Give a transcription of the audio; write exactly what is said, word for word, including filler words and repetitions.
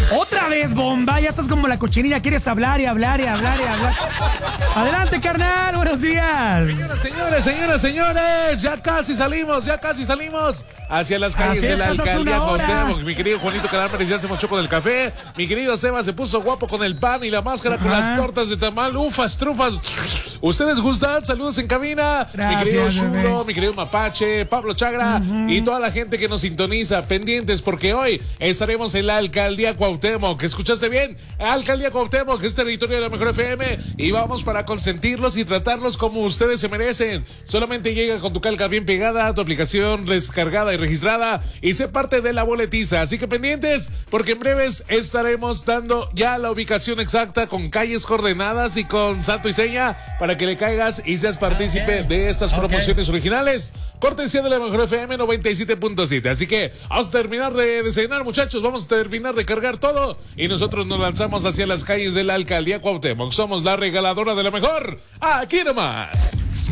Otra vez, bomba, ya estás como la cochinilla, quieres hablar y hablar y hablar y hablar. Adelante, carnal, buenos días. Señoras, señores, señoras, señores, ya casi salimos, ya casi salimos hacia las calles de la alcaldía Cuauhtémoc. Mi querido Juanito Calamari ya se mochó con el café. Mi querido Seba se puso guapo con el pan y la máscara. Ajá. Con las tortas de tamal, ufas, trufas. ¿Ustedes gustan? Saludos en cabina. Gracias, mi querido Shuro, bebé. mi querido Mapache, Pablo Chagra, uh-huh. y toda la gente que nos sintoniza, pendientes, porque hoy estaremos en la alcaldía Cuauhtémoc. ¿Escuchaste bien? Alcaldía Cuauhtémoc, es territorio de la Mejor F M, y vamos para consentirlos y tratarlos como ustedes se merecen. Solamente llega con tu calca bien pegada, tu aplicación descargada y registrada, y sé parte de la boletiza. Así que pendientes, porque en breves estaremos dando ya la ubicación exacta con calles coordenadas y con santo y seña para que le caigas y seas partícipe okay. de estas promociones okay. originales. Cortesía de la Mejor F M noventa y siete punto siete. Así que vamos a terminar de desayunar, muchachos. Vamos a terminar de cargar todo y nosotros nos lanzamos hacia las calles de la alcaldía Cuauhtémoc. Somos la regaladora de la mejor. Aquí nomás.